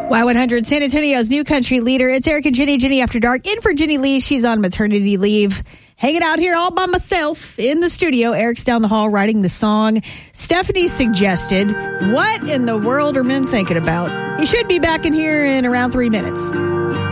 Y100, San Antonio's new country leader. It's Eric and Jenny After Dark. In for Jenny Lee. She's on maternity leave. Hanging out here all by myself in the studio. Eric's down the hall writing the song. Stephanie suggested, what in the world are men thinking about? He should be back in here in around 3 minutes.